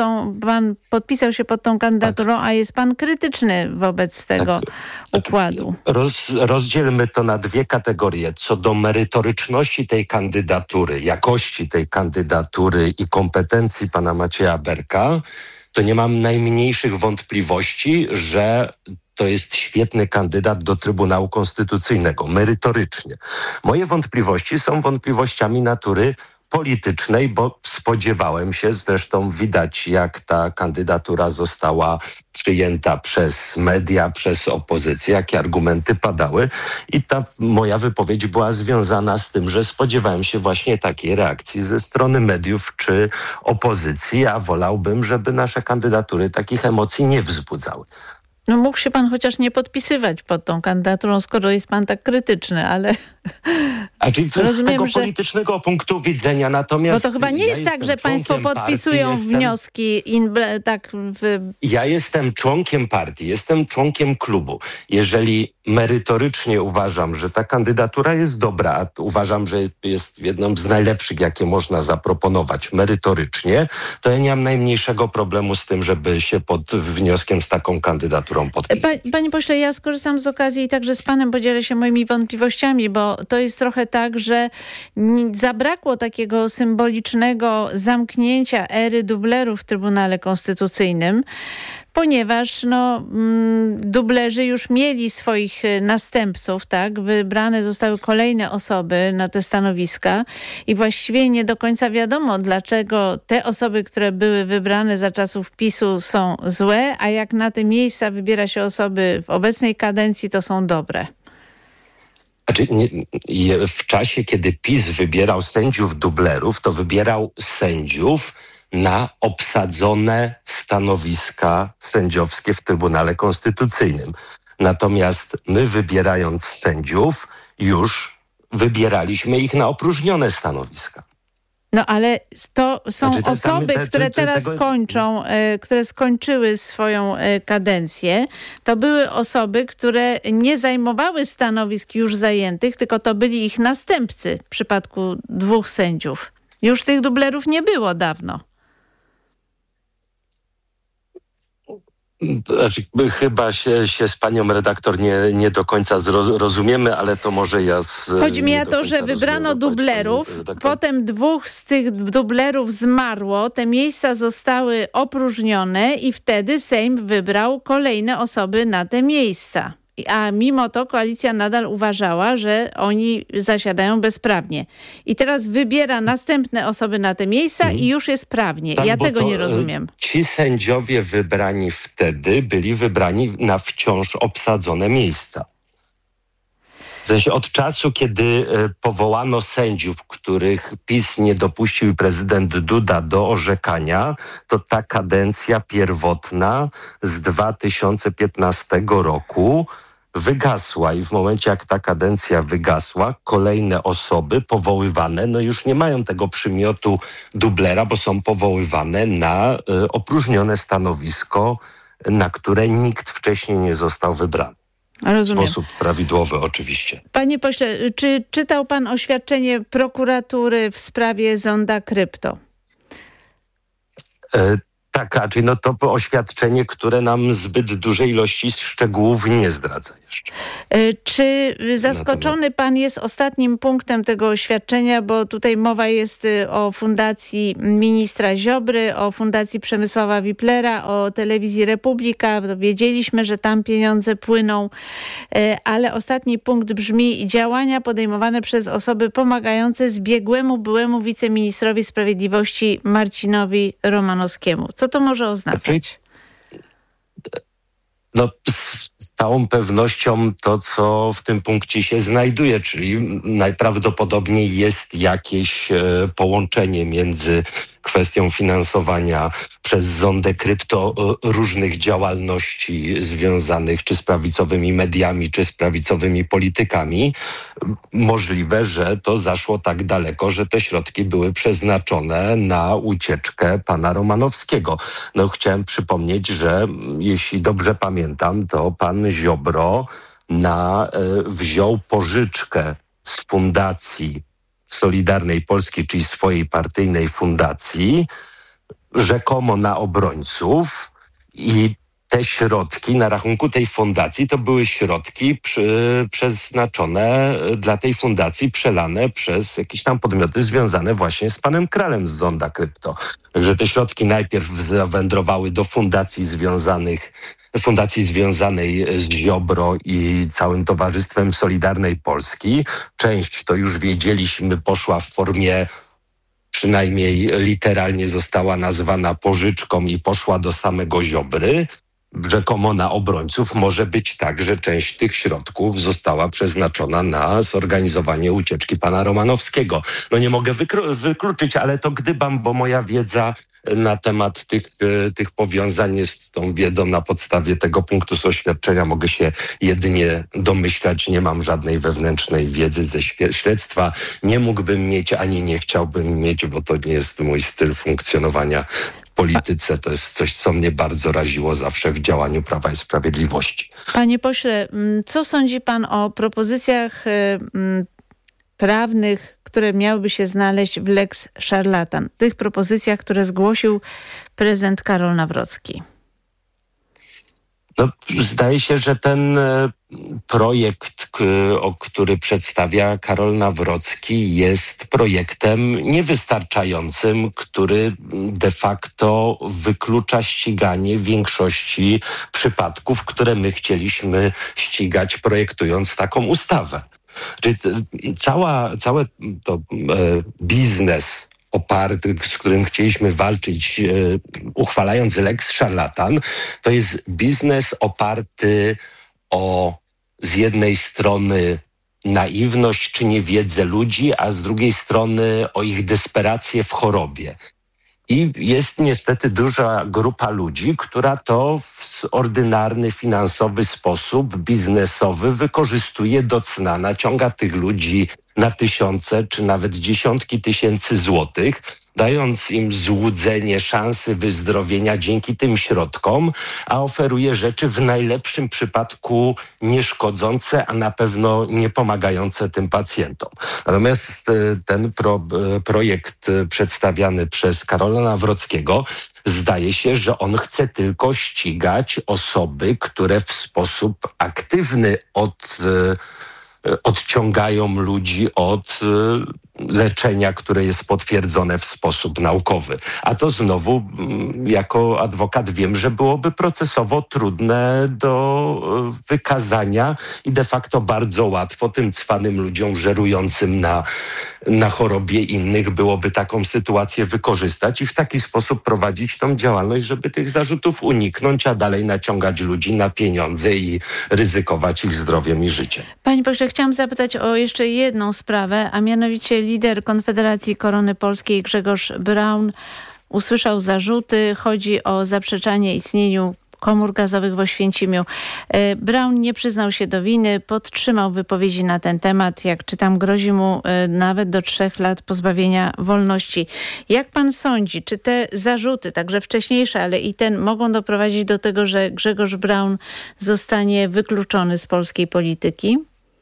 pod tą kandydaturą, a jest pan krytyczny wobec tego układu. Rozdzielmy to na dwie kategorie. Co do merytoryczności tej kandydatury, jakości tej kandydatury i kompetencji pana Macieja Berka, to nie mam najmniejszych wątpliwości, że to jest świetny kandydat do Trybunału Konstytucyjnego, merytorycznie. Moje wątpliwości są wątpliwościami natury politycznej, bo spodziewałem się, zresztą widać jak ta kandydatura została przyjęta przez media, przez opozycję, jakie argumenty padały i ta moja wypowiedź była związana z tym, że spodziewałem się właśnie takiej reakcji ze strony mediów czy opozycji, a wolałbym, żeby nasze kandydatury takich emocji nie wzbudzały. No mógł się pan chociaż nie podpisywać pod tą kandydaturą, skoro jest pan tak krytyczny, ale A czyli to jest z tego politycznego punktu widzenia, natomiast... Bo to chyba nie jest tak, że państwo podpisują wnioski Ja jestem członkiem partii, jestem członkiem klubu. Jeżeli merytorycznie uważam, że ta kandydatura jest dobra, uważam, że jest jedną z najlepszych, jakie można zaproponować merytorycznie, to ja nie mam najmniejszego problemu z tym, żeby się pod wnioskiem z taką kandydaturą podpisać. Panie pośle, ja skorzystam z okazji i także z panem podzielę się moimi wątpliwościami, bo to jest trochę tak, że zabrakło takiego symbolicznego zamknięcia ery dublerów w Trybunale Konstytucyjnym, ponieważ dublerzy już mieli swoich następców, tak? Wybrane zostały kolejne osoby na te stanowiska i właściwie nie do końca wiadomo, dlaczego te osoby, które były wybrane za czasów PiS-u, są złe, a jak na te miejsca wybiera się osoby w obecnej kadencji, to są dobre. W czasie, kiedy PiS wybierał sędziów dublerów, to wybierał sędziów na obsadzone stanowiska sędziowskie w Trybunale Konstytucyjnym. Natomiast my, wybierając sędziów, już wybieraliśmy ich na opróżnione stanowiska. No ale to są osoby, które teraz kończą, które skończyły swoją kadencję. To były osoby, które nie zajmowały stanowisk już zajętych, tylko to byli ich następcy w przypadku 2 sędziów. Już tych dublerów nie było dawno. Chyba się z panią redaktor nie do końca rozumiemy, ale to może ja... Chodzi mi o to, że wybrano dublerów, potem 2 z tych dublerów zmarło, te miejsca zostały opróżnione i wtedy Sejm wybrał kolejne osoby na te miejsca. A mimo to koalicja nadal uważała, że oni zasiadają bezprawnie. I teraz wybiera następne osoby na te miejsca i już jest prawnie. Tak, ja tego nie rozumiem. Ci sędziowie wybrani wtedy byli wybrani na wciąż obsadzone miejsca. W sensie od czasu, kiedy powołano sędziów, których PiS nie dopuścił prezydent Duda do orzekania, to ta kadencja pierwotna z 2015 roku wygasła i w momencie, jak ta kadencja wygasła, kolejne osoby powoływane, już nie mają tego przymiotu dublera, bo są powoływane na opróżnione stanowisko, na które nikt wcześniej nie został wybrany. Rozumiem. W sposób prawidłowy oczywiście. Panie pośle, czy czytał pan oświadczenie prokuratury w sprawie zonda krypto? Tak, czyli to oświadczenie, które nam zbyt dużej ilości szczegółów nie zdradza jeszcze. Czy zaskoczony pan jest ostatnim punktem tego oświadczenia, bo tutaj mowa jest o fundacji ministra Ziobry, o fundacji Przemysława Wiplera, o telewizji Republika. Wiedzieliśmy, że tam pieniądze płyną, ale ostatni punkt brzmi: działania podejmowane przez osoby pomagające zbiegłemu byłemu wiceministrowi sprawiedliwości Marcinowi Romanowskiemu. Co to może oznaczać? Z całą pewnością to, co w tym punkcie się znajduje, czyli najprawdopodobniej jest jakieś połączenie między kwestią finansowania przez zondę krypto różnych działalności związanych czy z prawicowymi mediami, czy z prawicowymi politykami. Możliwe, że to zaszło tak daleko, że te środki były przeznaczone na ucieczkę pana Romanowskiego. Chciałem przypomnieć, że jeśli dobrze pamiętam, to pan Ziobro wziął pożyczkę z fundacji Solidarnej Polski, czyli swojej partyjnej fundacji, rzekomo na obrońców, i te środki na rachunku tej fundacji to były środki przeznaczone dla tej fundacji, przelane przez jakieś tam podmioty związane właśnie z panem Kralem z zonda krypto. Także te środki najpierw zawędrowały do fundacji związanej z Ziobro i całym Towarzystwem Solidarnej Polski. Część, to już wiedzieliśmy, poszła w formie, przynajmniej literalnie została nazwana pożyczką i poszła do samego Ziobry. rzekomo na obrońców, może być tak, że część tych środków została przeznaczona na zorganizowanie ucieczki pana Romanowskiego. No nie mogę wykluczyć, ale to gdybam, bo moja wiedza na temat tych powiązań jest tą wiedzą na podstawie tego punktu z oświadczenia. Mogę się jedynie domyślać, nie mam żadnej wewnętrznej wiedzy ze śledztwa. Nie mógłbym mieć, ani nie chciałbym mieć, bo to nie jest mój styl funkcjonowania w polityce. To jest coś, co mnie bardzo raziło zawsze w działaniu Prawa i Sprawiedliwości. Panie pośle, co sądzi pan o propozycjach prawnych, które miałyby się znaleźć w Lex Szarlatan? Tych propozycjach, które zgłosił prezydent Karol Nawrocki. No, zdaje się, że ten projekt, który przedstawia Karol Nawrocki, jest projektem niewystarczającym, który de facto wyklucza ściganie większości przypadków, które my chcieliśmy ścigać, projektując taką ustawę. Czyli cały to biznes oparty, z którym chcieliśmy walczyć, uchwalając Lex Szarlatan, to jest biznes oparty o z jednej strony naiwność czy niewiedzę ludzi, a z drugiej strony o ich desperację w chorobie. I jest niestety duża grupa ludzi, która to w ordynarny, finansowy sposób, biznesowy wykorzystuje do cna, naciąga tych ludzi na tysiące czy nawet dziesiątki tysięcy złotych, dając im złudzenie szansy wyzdrowienia dzięki tym środkom, a oferuje rzeczy w najlepszym przypadku nieszkodzące, a na pewno nie pomagające tym pacjentom. Natomiast ten projekt przedstawiany przez Karola Nawrockiego, zdaje się, że on chce tylko ścigać osoby, które w sposób aktywny odciągają ludzi od leczenia, które jest potwierdzone w sposób naukowy. A to znowu, jako adwokat wiem, że byłoby procesowo trudne do wykazania i de facto bardzo łatwo tym cwanym ludziom żerującym na chorobie innych byłoby taką sytuację wykorzystać i w taki sposób prowadzić tą działalność, żeby tych zarzutów uniknąć, a dalej naciągać ludzi na pieniądze i ryzykować ich zdrowiem i życiem. Panie pośle, chciałam zapytać o jeszcze jedną sprawę, a mianowicie lider Konfederacji Korony Polskiej Grzegorz Braun usłyszał zarzuty. Chodzi o zaprzeczanie istnieniu komór gazowych w Oświęcimiu. Braun nie przyznał się do winy, podtrzymał wypowiedzi na ten temat. Jak czytam, grozi mu nawet do 3 lat pozbawienia wolności. Jak pan sądzi, czy te zarzuty, także wcześniejsze, ale i ten, mogą doprowadzić do tego, że Grzegorz Braun zostanie wykluczony z polskiej polityki?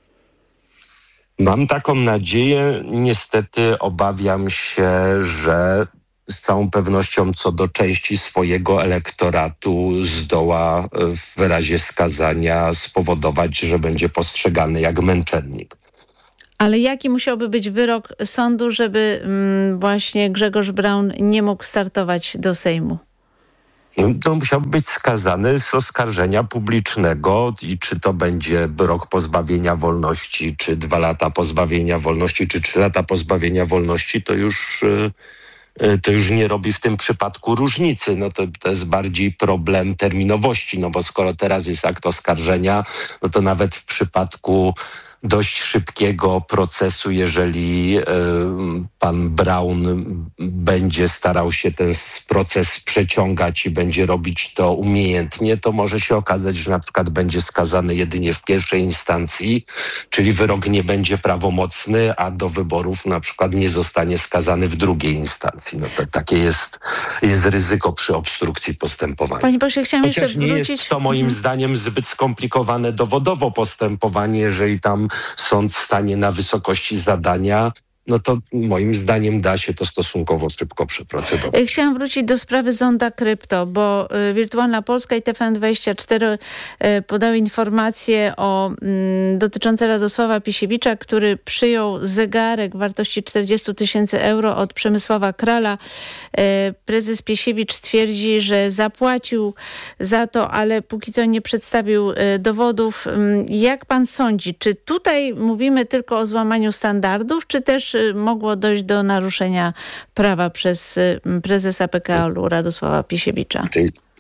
Mam taką nadzieję. Niestety obawiam się, że z całą pewnością co do części swojego elektoratu zdoła w razie skazania spowodować, że będzie postrzegany jak męczennik. Ale jaki musiałby być wyrok sądu, żeby właśnie Grzegorz Braun nie mógł startować do Sejmu? To musiał być skazany z oskarżenia publicznego i czy to będzie rok pozbawienia wolności, czy 2 lata pozbawienia wolności, czy 3 lata pozbawienia wolności, to już nie robi w tym przypadku różnicy. No to jest bardziej problem terminowości, no bo skoro teraz jest akt oskarżenia, no to nawet w przypadku dość szybkiego procesu, jeżeli pan Braun będzie starał się ten proces przeciągać i będzie robić to umiejętnie, to może się okazać, że na przykład będzie skazany jedynie w pierwszej instancji, czyli wyrok nie będzie prawomocny, a do wyborów na przykład nie zostanie skazany w drugiej instancji. No to takie jest ryzyko przy obstrukcji postępowania. Panie pośle, chciałam Chociaż jeszcze wrócić. Nie jest to moim zdaniem zbyt skomplikowane dowodowo postępowanie, jeżeli tam sąd stanie na wysokości zadania, no to moim zdaniem da się to stosunkowo szybko przeprocedować. Chciałam wrócić do sprawy Zonda Krypto, bo Wirtualna Polska i TVN24 podały informacje dotyczące Radosława Pisiewicza, który przyjął zegarek wartości 40 000 euro od Przemysława Krala. Prezes Pisiewicz twierdzi, że zapłacił za to, ale póki co nie przedstawił dowodów. Jak pan sądzi, czy tutaj mówimy tylko o złamaniu standardów, czy też mogło dojść do naruszenia prawa przez prezesa PKL-u Radosława Pisiewicza?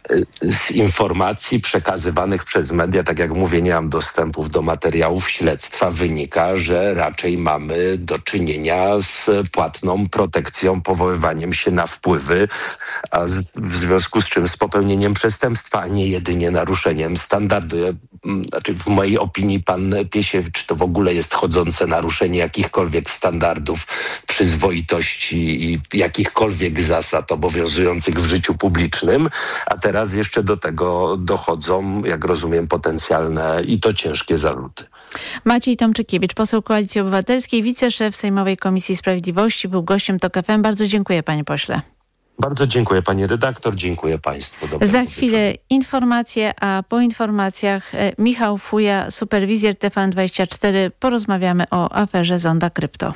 Z informacji przekazywanych przez media, tak jak mówię, nie mam dostępów do materiałów śledztwa, wynika, że raczej mamy do czynienia z płatną protekcją, powoływaniem się na wpływy, a w związku z czym z popełnieniem przestępstwa, a nie jedynie naruszeniem standardu. Znaczy w mojej opinii pan Piesiewicz to w ogóle jest chodzące naruszenie jakichkolwiek standardów przyzwoitości i jakichkolwiek zasad obowiązujących w życiu publicznym, a teraz jeszcze do tego dochodzą, jak rozumiem, potencjalne i to ciężkie zarzuty. Maciej Tomczykiewicz, poseł Koalicji Obywatelskiej, wiceszef Sejmowej Komisji Sprawiedliwości, był gościem TOK FM. Bardzo dziękuję, panie pośle. Bardzo dziękuję, pani redaktor, dziękuję państwu. Za chwilę informacje, a po informacjach Michał Fuja, superwizjer TVN24. Porozmawiamy o aferze Zonda Krypto.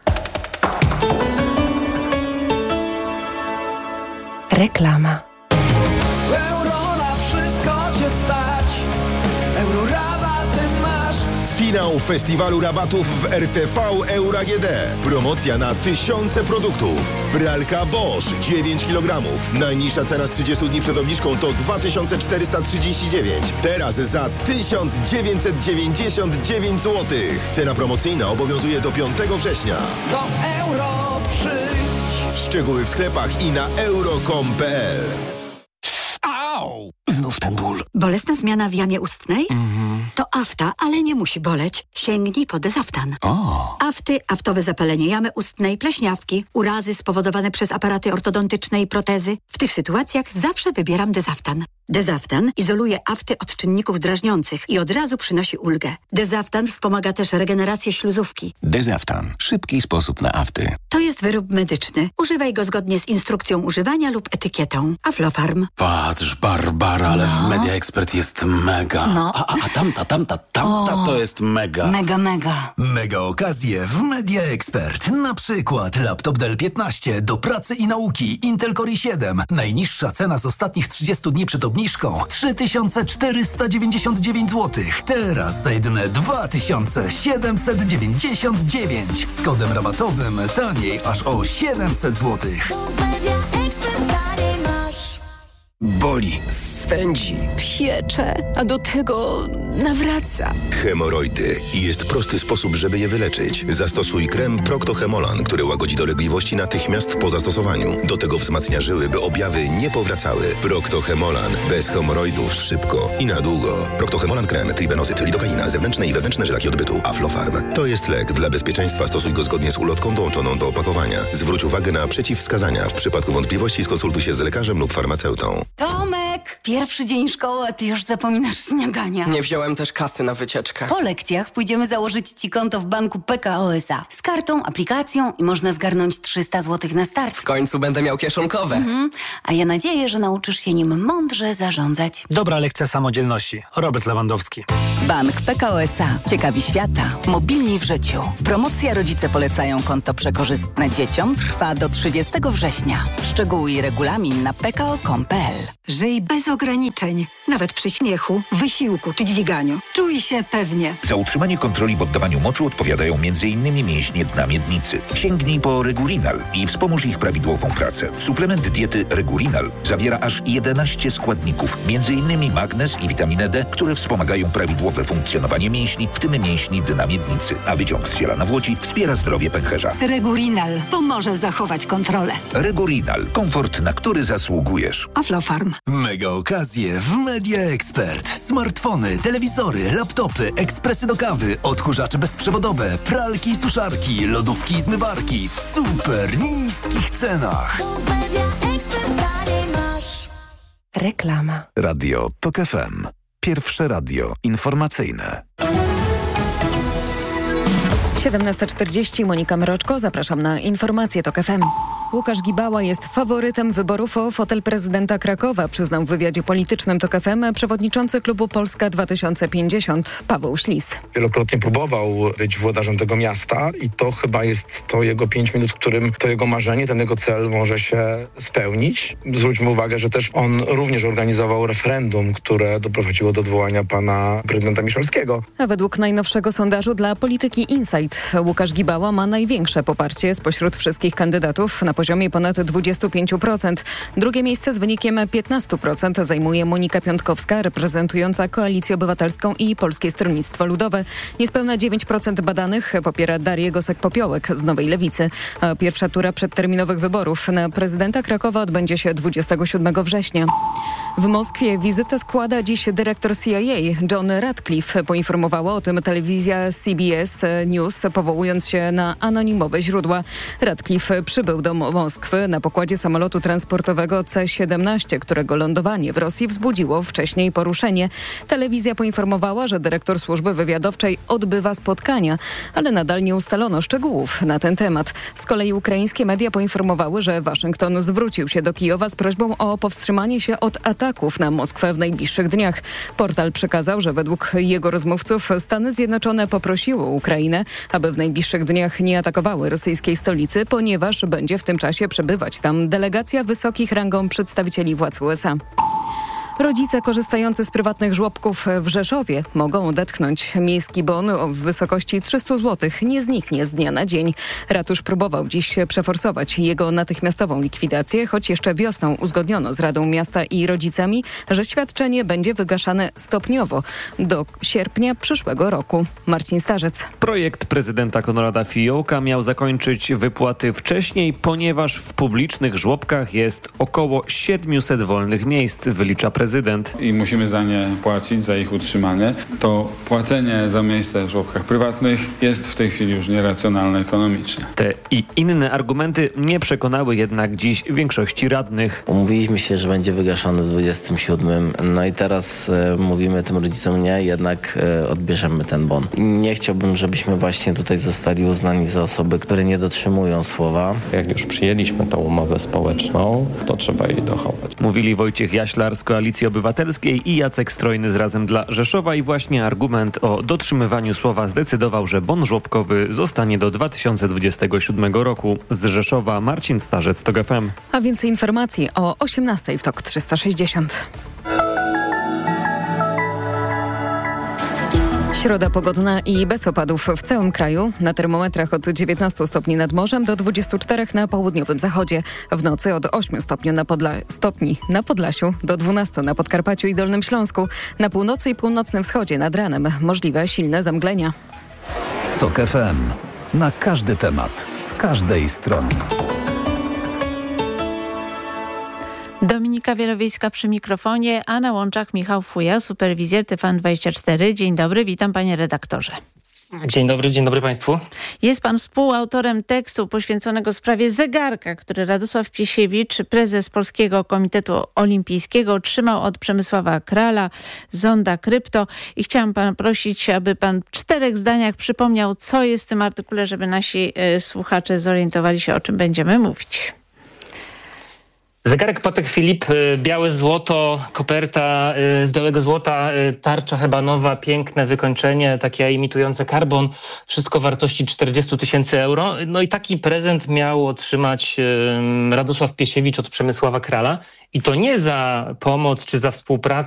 Reklama. Euro na wszystko cię stać. Euro rabaty masz. Finał festiwalu rabatów w RTV Euro AGD. Promocja na tysiące produktów. Pralka Bosch 9 kg. Najniższa cena z 30 dni przed obniżką to 2439. Teraz za 1999 zł. Cena promocyjna obowiązuje do 5 września. Do euro przyjdź. Szczegóły w sklepach i na euro.com.pl. Au! Znów ten ból. Bolesna zmiana w jamie ustnej? To afta, ale nie musi boleć. Sięgnij po Dezaftan. Afty, aftowe zapalenie jamy ustnej, pleśniawki, urazy spowodowane przez aparaty ortodontyczne i protezy. W tych sytuacjach zawsze wybieram Dezaftan. Dezaftan izoluje afty od czynników drażniących i od razu przynosi ulgę. Dezaftan wspomaga też regenerację śluzówki. Dezaftan. Szybki sposób na afty. To jest wyrób medyczny. Używaj go zgodnie z instrukcją używania lub etykietą. Aflofarm. Patrz, Barbara, ale w Media Expert jest mega. No. A tamta to jest mega. Mega. Mega okazje w Media Expert. Na przykład laptop Dell 15 do pracy i nauki Intel Core i7. Najniższa cena z ostatnich 30 dni przed obniżką 3499 zł. Teraz za jedyne 2799. Z kodem rabatowym taniej aż o 700 zł. Boli, swędzi, piecze, a do tego nawraca. Hemoroidy. I jest prosty sposób, żeby je wyleczyć. Zastosuj krem Procto-Hemolan, który łagodzi dolegliwości natychmiast po zastosowaniu. Do tego wzmacnia żyły, by objawy nie powracały. Procto-Hemolan. Bez hemoroidów szybko i na długo. Procto-Hemolan krem, tribenozyt, lidokaina, zewnętrzne i wewnętrzne żelaki odbytu, Aflofarm. To jest lek. Dla bezpieczeństwa stosuj go zgodnie z ulotką dołączoną do opakowania. Zwróć uwagę na przeciwwskazania. W przypadku wątpliwości skonsultuj się z lekarzem lub farmaceutą. Tomek, pierwszy dzień szkoły, a ty już zapominasz śniadania. Nie wziąłem też kasy na wycieczkę. Po lekcjach pójdziemy założyć ci konto w banku PKO SA. Z kartą, aplikacją i można zgarnąć 300 zł na start. W końcu będę miał kieszonkowe. A ja nadzieję, że nauczysz się nim mądrze zarządzać. Dobra lekcja samodzielności. Robert Lewandowski. Bank PKO SA. Ciekawi świata. Mobilni w życiu. Promocja Rodzice polecają konto przekorzystne dzieciom trwa do 30 września. Szczegóły i regulamin na pko.com.pl. Żyj bez ograniczeń. Nawet przy śmiechu, wysiłku czy dźwiganiu. Czuj się pewnie. Za utrzymanie kontroli w oddawaniu moczu odpowiadają m.in. mięśnie dna miednicy. Sięgnij po Regulinal i wspomóż ich prawidłową pracę. Suplement diety Regulinal zawiera aż 11 składników, m.in. magnez i witaminę D, które wspomagają prawidłowe funkcjonowanie mięśni, w tym mięśni dna miednicy. A wyciąg z ziela nawłoci wspiera zdrowie pęcherza. Regulinal pomoże zachować kontrolę. Regulinal. Komfort, na który zasługujesz. Aflofarm. Mega okazje w Media Expert. Smartfony, telewizory, laptopy, ekspresy do kawy, odkurzacze bezprzewodowe, pralki i suszarki, lodówki i zmywarki w super niskich cenach. Reklama. Radio TOK FM. Pierwsze radio informacyjne. 17:40, Monika Mroczko, zapraszam na informacje TOK FM. Łukasz Gibała jest faworytem wyborów o fotel prezydenta Krakowa, przyznał w wywiadzie politycznym TOK FM przewodniczący klubu Polska 2050 Paweł Ślis. Wielokrotnie próbował być włodarzem tego miasta i to chyba jest to jego 5 minut, w którym to jego marzenie, ten jego cel może się spełnić. Zwróćmy uwagę, że też on również organizował referendum, które doprowadziło do odwołania pana prezydenta Miszalskiego. A według najnowszego sondażu dla Polityki Insight Łukasz Gibała ma największe poparcie spośród wszystkich kandydatów na poziomie ponad 25%. Drugie miejsce z wynikiem 15% zajmuje Monika Piątkowska, reprezentująca Koalicję Obywatelską i Polskie Stronnictwo Ludowe. Niespełna 9% badanych popiera Darię Gosek-Popiołek z Nowej Lewicy. A pierwsza tura przedterminowych wyborów na prezydenta Krakowa odbędzie się 27 września. W Moskwie wizytę składa dziś dyrektor CIA John Ratcliffe. Poinformowała o tym telewizja CBS News, powołując się na anonimowe źródła. Ratcliffe przybył do Moskwy na pokładzie samolotu transportowego C-17, którego lądowanie w Rosji wzbudziło wcześniej poruszenie. Telewizja poinformowała, że dyrektor służby wywiadowczej odbywa spotkania, ale nadal nie ustalono szczegółów na ten temat. Z kolei ukraińskie media poinformowały, że Waszyngton zwrócił się do Kijowa z prośbą o powstrzymanie się od ataków na Moskwę w najbliższych dniach. Portal przekazał, że według jego rozmówców Stany Zjednoczone poprosiły Ukrainę, aby w najbliższych dniach nie atakowały rosyjskiej stolicy, ponieważ będzie w tym czasie przebywać tam delegacja wysokich rangą przedstawicieli władz USA. Rodzice korzystający z prywatnych żłobków w Rzeszowie mogą odetchnąć. Miejski bon w wysokości 300 zł nie zniknie z dnia na dzień. Ratusz próbował dziś przeforsować jego natychmiastową likwidację, choć jeszcze wiosną uzgodniono z Radą Miasta i rodzicami, że świadczenie będzie wygaszane stopniowo do sierpnia przyszłego roku. Marcin Starzec. Projekt prezydenta Konrada Fiołka miał zakończyć wypłaty wcześniej, ponieważ w publicznych żłobkach jest około 700 wolnych miejsc, wylicza prezydent. I musimy za nie płacić, za ich utrzymanie. To płacenie za miejsca w żłobkach prywatnych jest w tej chwili już nieracjonalne ekonomicznie. Te i inne argumenty nie przekonały jednak dziś większości radnych. Umówiliśmy się, że będzie wygaszony w 27. No i teraz mówimy tym rodzicom nie, jednak odbierzemy ten bon. Nie chciałbym, żebyśmy właśnie tutaj zostali uznani za osoby, które nie dotrzymują słowa. Jak już przyjęliśmy tą umowę społeczną, to trzeba jej dochować. Mówili Wojciech Jaślar z Koalicji Obywatelskiej i Jacek Strojny z Razem dla Rzeszowa i właśnie argument o dotrzymywaniu słowa zdecydował, że bon żłobkowy zostanie do 2027 roku. Z Rzeszowa Marcin Starzec, TOK FM. A więcej informacji o 18 w TOK 360. Środa pogodna i bez opadów w całym kraju. Na termometrach od 19 stopni nad morzem do 24 na południowym zachodzie. W nocy od 8 stopni na Podlasiu do 12 na Podkarpaciu i Dolnym Śląsku. Na północy i północnym wschodzie nad ranem możliwe silne zamglenia. TOK FM. Na każdy temat. Z każdej strony. Dominika Wielowiejska przy mikrofonie, a na łączach Michał Fuja, superwizjer TVN24. Dzień dobry, witam panie redaktorze. Dzień dobry Państwu. Jest pan współautorem tekstu poświęconego sprawie zegarka, który Radosław Piesiewicz, prezes Polskiego Komitetu Olimpijskiego, otrzymał od Przemysława Krala z Zonda Krypto. I chciałam pana prosić, aby pan w 4 zdaniach przypomniał, co jest w tym artykule, żeby nasi słuchacze zorientowali się, o czym będziemy mówić. Zegarek Patek Philippe, białe złoto, koperta z białego złota, tarcza hebanowa, piękne wykończenie, takie imitujące karbon, wszystko wartości 40 000 euro. No i taki prezent miał otrzymać Radosław Piesiewicz od Przemysława Krala. I to nie za pomoc czy za współpracę